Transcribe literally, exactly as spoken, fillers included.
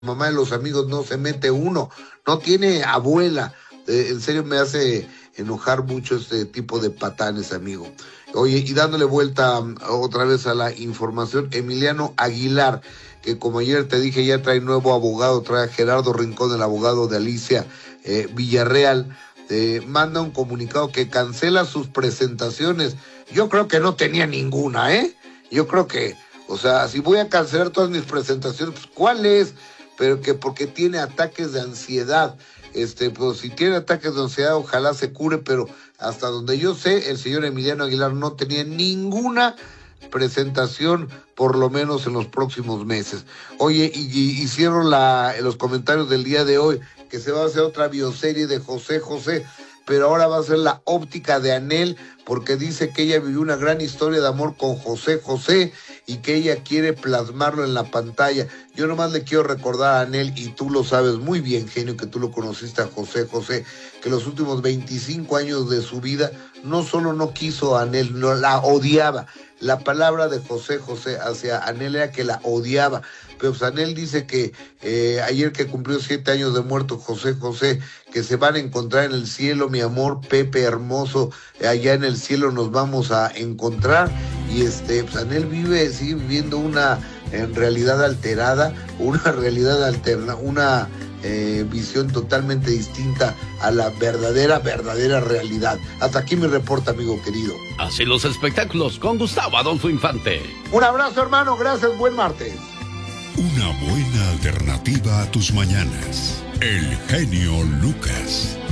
mamá de los amigos no se mete uno, no tiene abuela. Eh, en serio me hace enojar mucho este tipo de patanes, amigo. Oye, y dándole vuelta um, otra vez a la información, Emiliano Aguilar, que como ayer te dije ya trae nuevo abogado, trae a Gerardo Rincón, el abogado de Alicia eh, Villarreal, eh, manda un comunicado que cancela sus presentaciones. Yo creo que no tenía ninguna, ¿eh? Yo creo que, o sea, si voy a cancelar todas mis presentaciones, pues ¿cuál es? Pero que porque tiene ataques de ansiedad. Este, pues si tiene ataques de ansiedad, ojalá se cure, pero hasta donde yo sé, el señor Emiliano Aguilar no tenía ninguna presentación, por lo menos en los próximos meses. Oye, y, y hicieron la, los comentarios del día de hoy, que se va a hacer otra bioserie de José José, pero ahora va a ser la óptica de Anel, porque dice que ella vivió una gran historia de amor con José José y que ella quiere plasmarlo en la pantalla. Yo nomás le quiero recordar a Anel, y tú lo sabes muy bien, genio, que tú lo conociste a José José, que los últimos veinticinco años de su vida no solo no quiso a Anel, no, la odiaba. La palabra de José José hacia Anel era que la odiaba. Pero pues Anel dice que eh, ayer que cumplió siete años de muerto José José, que se van a encontrar en el cielo, mi amor, Pepe hermoso, allá en el cielo nos vamos a encontrar. Y este, pues Anel vive, sigue viviendo una en realidad alterada, una realidad alterna, una eh, visión totalmente distinta a la verdadera, verdadera realidad. Hasta aquí mi reporte, amigo querido. Así los espectáculos con Gustavo Adolfo Infante. Un abrazo, hermano, gracias, buen martes. Una buena alternativa a tus mañanas. El genio Lucas.